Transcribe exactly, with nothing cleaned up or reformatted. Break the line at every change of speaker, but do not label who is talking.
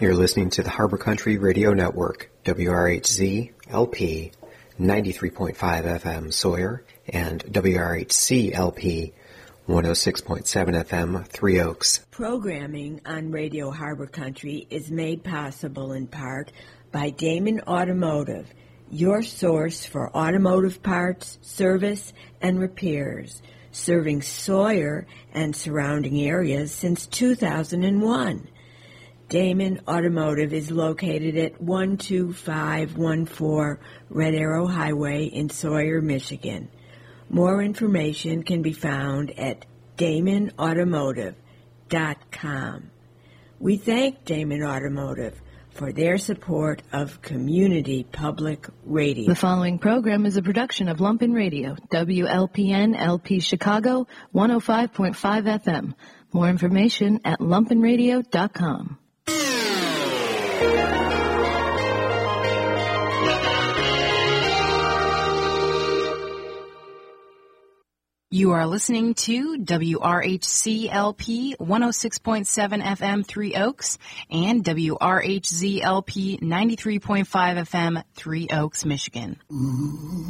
You're listening to the Harbor Country Radio Network, W R H Z L P ninety-three point five F M Sawyer and W R H C L P one oh six point seven F M Three Oaks.
Programming on Radio Harbor Country is made possible in part by Damon Automotive, your source for automotive parts, service, and repairs, serving Sawyer and surrounding areas since two thousand one. Damon Automotive is located at one two five one four Red Arrow Highway in Sawyer, Michigan. More information can be found at damon automotive dot com. We thank Damon Automotive for their support of Community Public Radio.
The following program is a production of Lumpen Radio, W L P N L P Chicago, one oh five point five F M. More information at lumpen radio dot com.
You are listening to W R H C L P one oh six point seven F M Three Oaks and W R H Z L P ninety-three point five F M Three Oaks, Michigan.